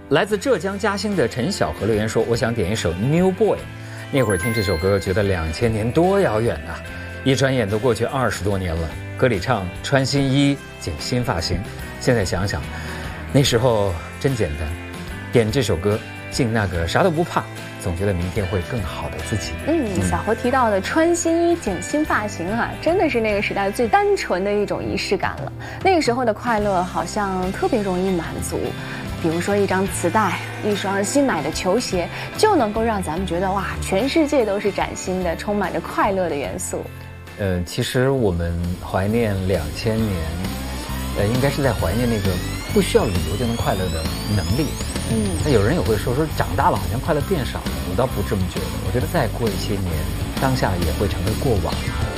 来自浙江嘉兴的陈小河留言说：“我想点一首《New Boy》。那会儿听这首歌，觉得2000年多遥远啊！一转眼都过去20多年了。歌里唱穿新衣、剪新发型，现在想想，那时候真简单。点这首歌，敬那个啥都不怕，总觉得明天会更好的自己。” 小何提到的穿新衣、剪新发型啊，真的是那个时代最单纯的一种仪式感了。那个时候的快乐好像特别容易满足。比如说一张磁带，一双新买的球鞋，就能够让咱们觉得哇，全世界都是崭新的，充满着快乐的元素。 其实我们怀念2000年，应该是在怀念那个不需要理由就能快乐的能力。那有人也会说长大了好像快乐变少了，我倒不这么觉得。我觉得再过一些年，当下也会成为过往。